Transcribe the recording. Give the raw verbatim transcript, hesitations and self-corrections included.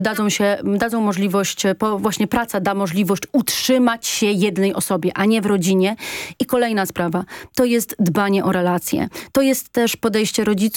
dadzą się, dadzą możliwość, po, właśnie praca da możliwość utrzymać się jednej osobie, a nie w rodzinie. I kolejna sprawa, to jest dbanie o relacje. To jest też podejście rodziców